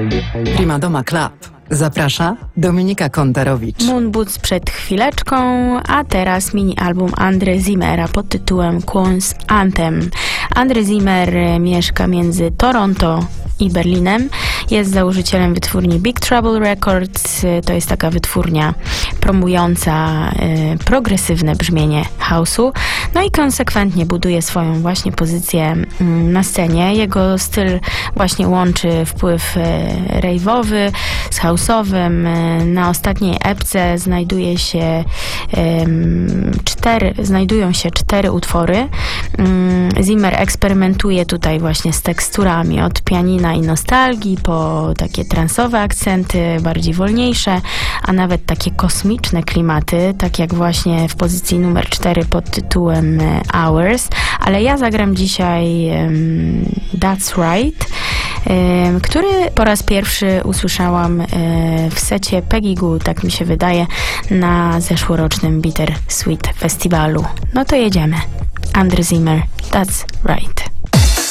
Prima Doma Club. Zaprasza Dominika Kontarowicz. Moon Boots przed chwileczką, a teraz mini album Andre Zimmera pod tytułem Queen's Anthem. Andre Zimmer mieszka między Toronto i Berlinem. Jest założycielem wytwórni Big Trouble Records. To jest taka wytwórnia promująca progresywne brzmienie house'u. No i konsekwentnie buduje swoją właśnie pozycję na scenie. Jego styl właśnie łączy wpływ rave'owy z house'owym. Na ostatniej epce znajdują się cztery utwory. Zimmer eksperymentuje tutaj właśnie z teksturami od pianina i nostalgii po takie transowe akcenty, bardziej wolniejsze, a nawet takie kosmiczne klimaty, tak jak właśnie w pozycji numer 4 pod tytułem Hours, ale ja zagram dzisiaj That's Right, który po raz pierwszy usłyszałam w secie Peggy Gou, tak mi się wydaje, na zeszłorocznym Bitter Sweet Festiwalu. No to jedziemy. Andre Zimmer, That's Right.